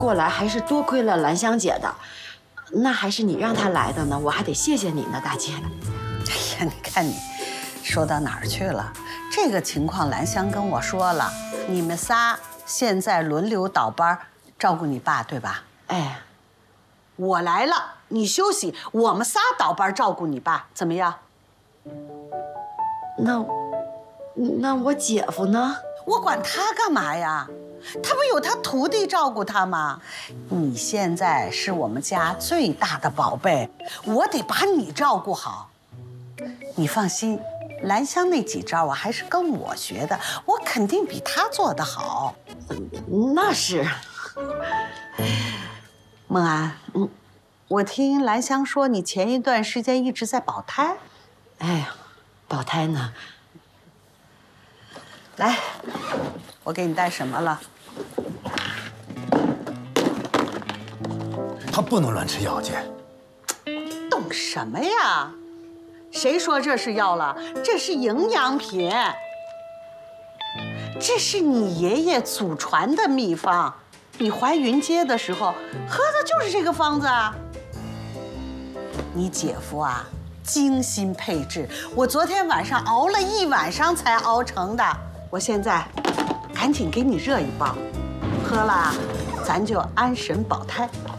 过来还是多亏了兰香姐的，那还是你让她来的呢，我还得谢谢你呢，大姐。 哎呀，你看你说到哪儿去了？这个情况兰香跟我说了，你们仨现在轮流倒班照顾你爸，对吧？ 哎， 我来了，你休息，我们仨倒班照顾你爸，怎么样？ 那我姐夫呢？ 我管他干嘛呀？他不有他徒弟照顾他吗？你现在是我们家最大的宝贝，我得把你照顾好。你放心，兰香那几招啊，还是跟我学的，我肯定比他做得好。 那是。 孟安，我听兰香说你前一段时间一直在保胎。 哎呀，保胎呢？ 来，我给你带什么了？ 他不能乱吃药，姐。 懂什么呀？谁说这是药了？这是营养品，这是你爷爷祖传的秘方。你怀云接的时候喝的就是这个方子啊。你姐夫啊，精心配制，我昨天晚上熬了一晚上才熬成的。我现在赶紧给你热一包，喝了咱就安神保胎。